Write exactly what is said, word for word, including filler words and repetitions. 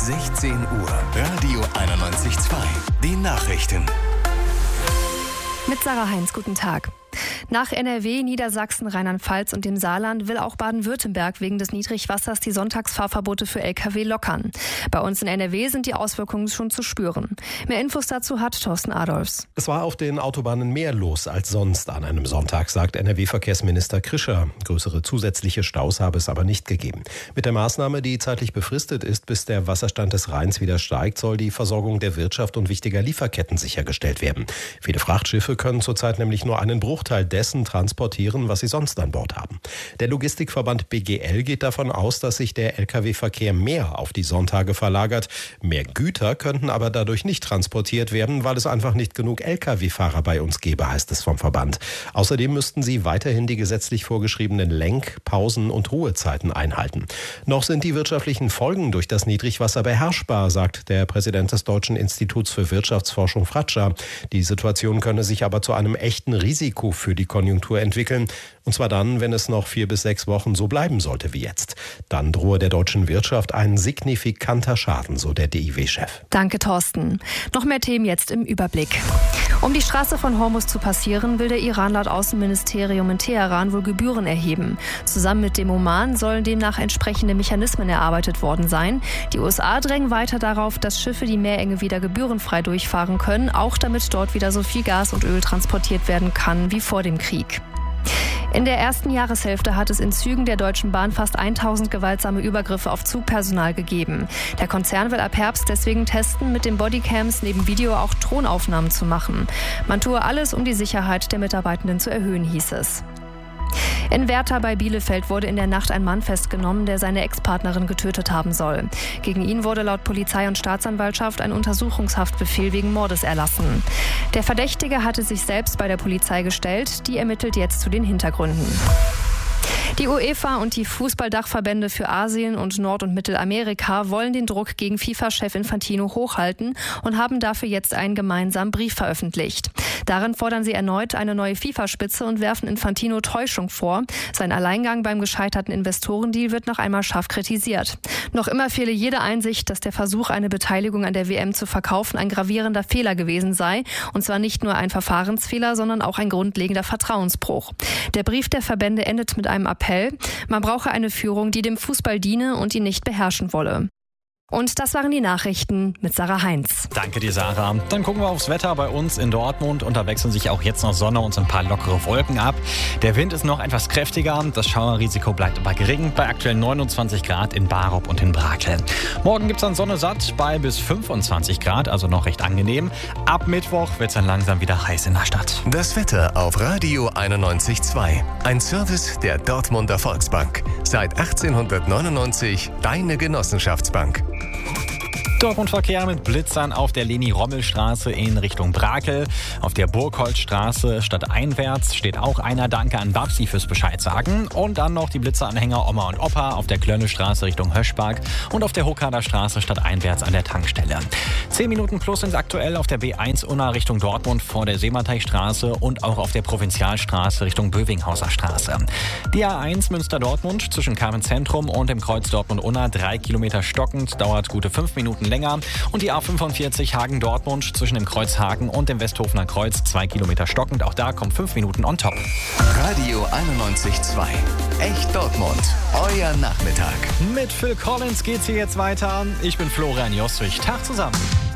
sechzehn Uhr. Radio einundneunzig Komma zwei. Die Nachrichten. Mit Sarah Heinz, guten Tag. Nach N R W, Niedersachsen, Rheinland-Pfalz und dem Saarland will auch Baden-Württemberg wegen des Niedrigwassers die Sonntagsfahrverbote für L K W lockern. Bei uns in N R W sind die Auswirkungen schon zu spüren. Mehr Infos dazu hat Thorsten Adolfs. Es war auf den Autobahnen mehr los als sonst an einem Sonntag, sagt N R W-Verkehrsminister Krischer. Größere zusätzliche Staus habe es aber nicht gegeben. Mit der Maßnahme, die zeitlich befristet ist, bis der Wasserstand des Rheins wieder steigt, soll die Versorgung der Wirtschaft und wichtiger Lieferketten sichergestellt werden. Viele Frachtschiffe können zurzeit nämlich nur einen Bruchteil dessen transportieren, was sie sonst an Bord haben. Der Logistikverband B G L geht davon aus, dass sich der L K W-Verkehr mehr auf die Sonntage verlagert. Mehr Güter könnten aber dadurch nicht transportiert werden, weil es einfach nicht genug L K W-Fahrer bei uns gäbe, heißt es vom Verband. Außerdem müssten sie weiterhin die gesetzlich vorgeschriebenen Lenk-, Pausen- und Ruhezeiten einhalten. Noch sind die wirtschaftlichen Folgen durch das Niedrigwasser beherrschbar, sagt der Präsident des Deutschen Instituts für Wirtschaftsforschung Fratscher. Die Situation könne sich aber zu einem echten Risiko für die Konjunktur entwickeln. Und zwar dann, wenn es noch vier bis sechs Wochen so bleiben sollte wie jetzt. Dann drohe der deutschen Wirtschaft ein signifikanter Schaden, so der D I W-Chef. Danke, Thorsten. Noch mehr Themen jetzt im Überblick. Um die Straße von Hormuz zu passieren, will der Iran laut Außenministerium in Teheran wohl Gebühren erheben. Zusammen mit dem Oman sollen demnach entsprechende Mechanismen erarbeitet worden sein. Die U S A drängen weiter darauf, dass Schiffe die Meerenge wieder gebührenfrei durchfahren können, auch damit dort wieder so viel Gas und Öl transportiert werden kann wie vor dem Krieg. In der ersten Jahreshälfte hat es in Zügen der Deutschen Bahn fast tausend gewaltsame Übergriffe auf Zugpersonal gegeben. Der Konzern will ab Herbst deswegen testen, mit den Bodycams neben Video auch Drohnenaufnahmen zu machen. Man tue alles, um die Sicherheit der Mitarbeitenden zu erhöhen, hieß es. In Werther bei Bielefeld wurde in der Nacht ein Mann festgenommen, der seine Ex-Partnerin getötet haben soll. Gegen ihn wurde laut Polizei und Staatsanwaltschaft ein Untersuchungshaftbefehl wegen Mordes erlassen. Der Verdächtige hatte sich selbst bei der Polizei gestellt, die ermittelt jetzt zu den Hintergründen. Die UEFA und die Fußballdachverbände für Asien und Nord- und Mittelamerika wollen den Druck gegen FIFA-Chef Infantino hochhalten und haben dafür jetzt einen gemeinsamen Brief veröffentlicht. Darin fordern sie erneut eine neue FIFA-Spitze und werfen Infantino Täuschung vor. Sein Alleingang beim gescheiterten Investorendeal wird noch einmal scharf kritisiert. Noch immer fehle jede Einsicht, dass der Versuch, eine Beteiligung an der W M zu verkaufen, ein gravierender Fehler gewesen sei. Und zwar nicht nur ein Verfahrensfehler, sondern auch ein grundlegender Vertrauensbruch. Der Brief der Verbände endet mit einem Appell. Man brauche eine Führung, die dem Fußball diene und ihn nicht beherrschen wolle. Und das waren die Nachrichten mit Sarah Heinz. Danke dir, Sarah. Dann gucken wir aufs Wetter bei uns in Dortmund. Und da wechseln sich auch jetzt noch Sonne und so ein paar lockere Wolken ab. Der Wind ist noch etwas kräftiger. Das Schauerrisiko bleibt aber gering bei aktuell neunundzwanzig Grad in Barup und in Brakel. Morgen gibt es dann Sonne satt bei bis fünfundzwanzig Grad, also noch recht angenehm. Ab Mittwoch wird es dann langsam wieder heiß in der Stadt. Das Wetter auf Radio einundneunzig Komma zwei. Ein Service der Dortmunder Volksbank. Seit achtzehnhundertneunundneunzig deine Genossenschaftsbank. Dortmund-Verkehr mit Blitzern auf der Leni-Rommel-Straße in Richtung Brakel. Auf der Burgholzstraße stadteinwärts steht auch einer. Danke an Babsi fürs Bescheid sagen. Und dann noch die Blitzeranhänger Oma und Opa auf der Klönne-Straße Richtung Höschpark und auf der Hokader Straße stadteinwärts an der Tankstelle. Zehn Minuten plus sind aktuell auf der B eins Unna Richtung Dortmund vor der Seemateichstraße und auch auf der Provinzialstraße Richtung Bövinghauser Straße. Die A eins Münster-Dortmund zwischen Carmen-Zentrum und dem Kreuz Dortmund-Unna drei Kilometer stockend, dauert gute fünf Minuten länger. Und die A fünfundvierzig Hagen-Dortmund zwischen dem Kreuz Hagen und dem Westhofener Kreuz zwei Kilometer stockend. Auch da kommen fünf Minuten on top. Radio einundneunzig Komma zwei. Echt Dortmund. Euer Nachmittag. Mit Phil Collins geht's hier jetzt weiter. Ich bin Florian Jostrich. Tag zusammen.